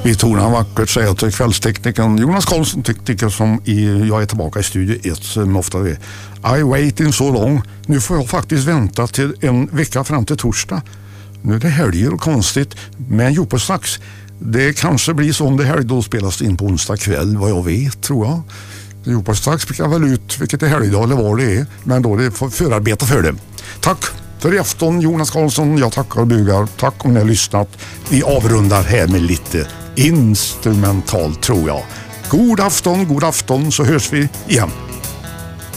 Vi tog han vackert säga till kvällsteknikern Jonas Karlsson tycker som jag är tillbaka i studio 1 som ofta är. I waiting so long. Nu får jag faktiskt vänta till en vecka fram till torsdag. Nu är det helger och konstigt. Men jo på strax. Det kanske blir så om det helg då spelas in på onsdag kväll vad jag vet tror jag. Jo på strax skickar väl ut vilket är helgdag eller vad det är. Men då det får förarbeta för det. Tack för i afton Jonas Karlsson. Jag tackar och bugar. Tack om ni har lyssnat. Vi avrundar här med lite instrumentalt tror jag. God afton så hörs vi igen.